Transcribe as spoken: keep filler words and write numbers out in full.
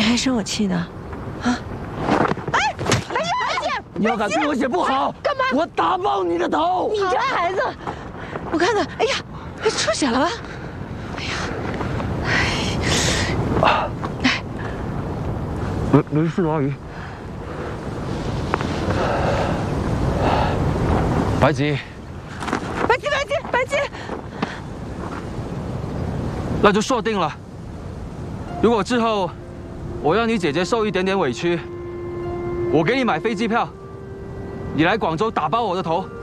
还生我气呢？啊！哎，白姐，白姐， 你要敢对我姐不好， 干嘛？ 我打爆你的头！ 你这孩子，我看看，哎呀，出血了吧？哎呀，哎，哎， 没没事，阿姨。白吉， 白吉，白吉，白吉， 那就说定了。如果之后我让你姐姐受一点点委屈，我给你买飞机票，你来广州打包我的头。